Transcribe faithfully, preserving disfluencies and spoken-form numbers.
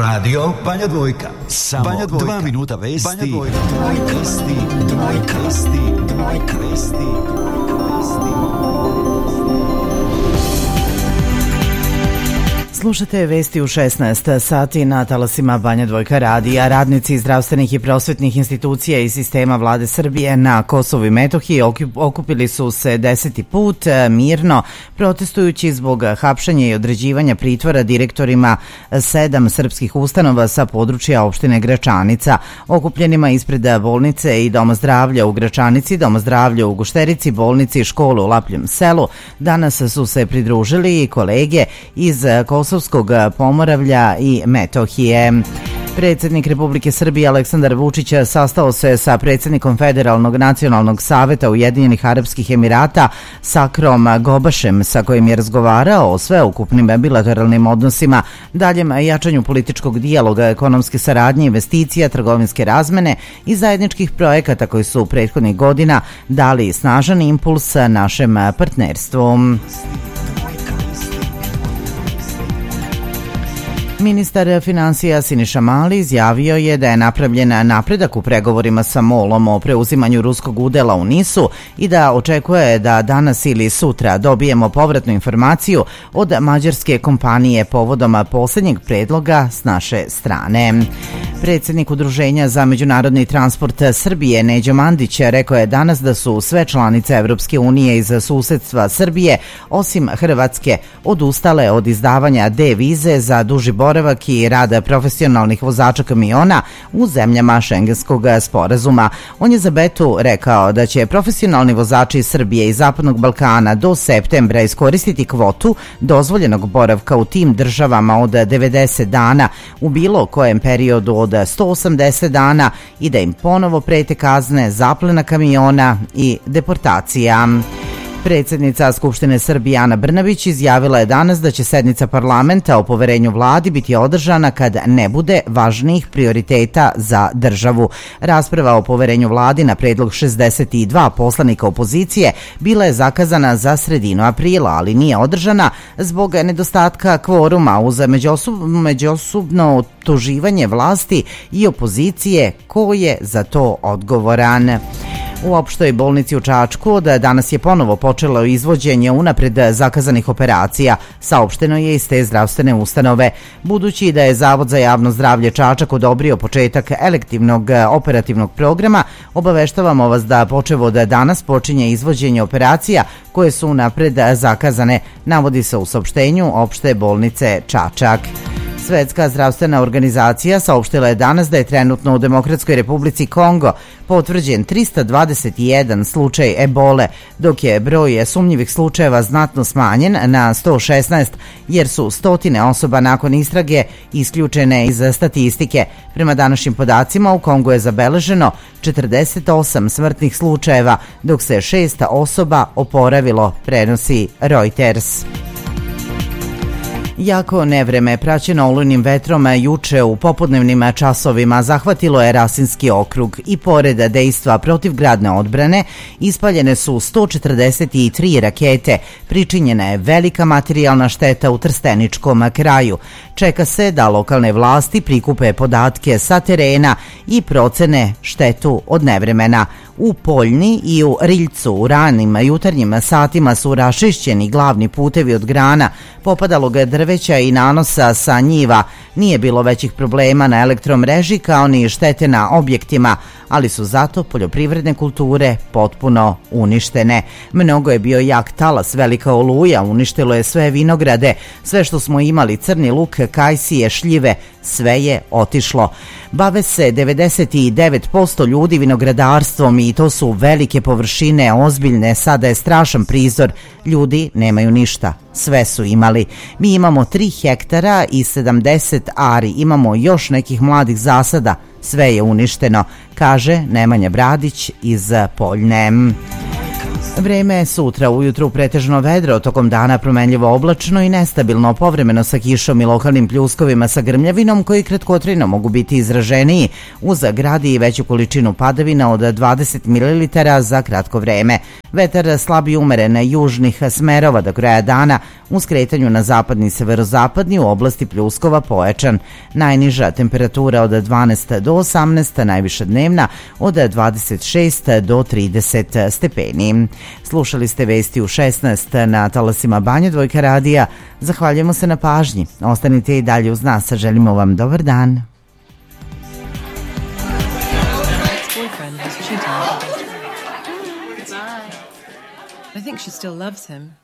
Radio Banja Dvojka. Samo Banja Dvojka. Dva minuta vesti. Banja Dvojka. Vesti. Dvojka. Vesti. Dvojka. Vesti. Slušate vesti u šesnaest sati na talasima Banja Dvojka radija. Radnici zdravstvenih i prosvetnih institucija i sistema vlade Srbije na Kosovu i Metohiji okupili su se deseti put mirno, protestujući zbog hapšenja i određivanja pritvora direktorima sedam srpskih ustanova sa područja opštine Gračanica. Okupljenima ispred bolnice i Doma zdravlja u Gračanici, Doma zdravlja u Gušterici, bolnici i školu u Lapljem selu danas su se pridružili i kolege iz Kosovskog Pomoravlja i Metohije. Predsjednik Republike Srbije Aleksandar Vučić sastao se sa predsjednikom Federalnog nacionalnog saveta Ujedinjenih Arapskih Emirata Sakrom Gobašem, sa kojim je razgovarao o sveukupnim bilateralnim odnosima, daljem jačanju političkog dijaloga, ekonomske saradnje, investicija, trgovinske razmene i zajedničkih projekata koji su prethodnih godina dali snažan impuls našem partnerstvu. Ministar finansija Siniša Mali izjavio je da je napravljen napredak u pregovorima sa MOL-om o preuzimanju ruskog udela u NIS-u i da očekuje da danas ili sutra dobijemo povratnu informaciju od mađarske kompanije povodom posljednjeg predloga s naše strane. Predsjednik Udruženja za međunarodni transport Srbije Neđo Mandić rekao je danas da su sve članice Evropske unije iz susedstva Srbije, osim Hrvatske, odustale od izdavanja D vize za duži boravak i rad profesionalnih vozača kamiona u zemljama Šengenskog sporazuma. On je za Betu rekao da će profesionalni vozači Srbije i Zapadnog Balkana do septembra iskoristiti kvotu dozvoljenog boravka u tim državama od devedeset dana u bilo kojem periodu od sto osamdeset dana i da im ponovo prete kazne, zaplena kamiona i deportacija. Predsjednica Skupštine Srbije Ana Brnabić izjavila je danas da će sednica parlamenta o poverenju vladi biti održana kad ne bude važnijih prioriteta za državu. Rasprava o poverenju vladi na predlog šezdeset dva poslanika opozicije bila je zakazana za sredinu aprila, ali nije održana zbog nedostatka kvoruma uz međusobno optuživanje vlasti i opozicije ko je za to odgovoran. U opštoj bolnici u Čačku od danas je ponovo počelo izvođenje unapred zakazanih operacija, saopšteno je iz te zdravstvene ustanove. Budući da je Zavod za javno zdravlje Čačak odobrio početak elektivnog operativnog programa, obaveštavamo vas da počevo od danas počinje izvođenje operacija koje su unapred zakazane, navodi se u saopštenju opšte bolnice Čačak. Svetska zdravstvena organizacija saopštila je danas da je trenutno u Demokratskoj Republici Kongo potvrđen trista dvadeset jedan slučaj ebole, dok je broj sumnjivih slučajeva znatno smanjen na sto šesnaest, jer su stotine osoba nakon istrage isključene iz statistike. Prema današnjim podacima u Kongu je zabeleženo četrdeset osam smrtnih slučajeva, dok se šest osoba oporavilo, prenosi Reuters. Jako nevreme praćeno olujnim vetrom juče u popodnevnim časovima zahvatilo je Rasinski okrug i pored dejstva protivgradne odbrane ispaljene su sto četrdeset tri rakete, pričinjena je velika materijalna šteta u Trsteničkom kraju. Čeka se da lokalne vlasti prikupe podatke sa terena i procene štetu od nevremena. U Poljni i u Riljcu u ranim jutarnjim satima su rašišćeni glavni putevi od grana, popadalog drveća i nanosa sa njiva. Nije bilo većih problema na elektromreži kao ni štete na objektima, ali su zato poljoprivredne kulture potpuno uništene. Mnogo je bio jak talas, velika oluja, uništilo je sve vinograde, sve što smo imali, crni luk, kajsije, šljive, sve je otišlo. Bave se devedeset devet posto ljudi vinogradarstvom i to su velike površine, ozbiljne, sada je strašan prizor. Ljudi nemaju ništa, sve su imali. Mi imamo tri hektara i sedamdeset ari, imamo još nekih mladih zasada, sve je uništeno, kaže Nemanja Bradić iz Poljne. Vreme je sutra ujutru pretežno vedro, tokom dana promenljivo oblačno i nestabilno, povremeno sa kišom i lokalnim pljuskovima sa grmljavinom koji kratkotrajno mogu biti izraženiji, uz gradi i veću količinu padavina od dvadeset mililitara za kratko vreme. Vetar slab i umeren južnih smerova do kraja dana U skretanju na zapadni i severozapadni u oblasti pljuskova pojačan. Najniža temperatura od dvanaest do osamnaest, najviša dnevna od dvadeset šest do trideset stepeni. Slušali ste vesti u šesnaest na talasima Banja Dvojka radija. Zahvaljujemo se na pažnji. Ostanite i dalje uz nas. Želimo vam dobar dan. I think she still loves him.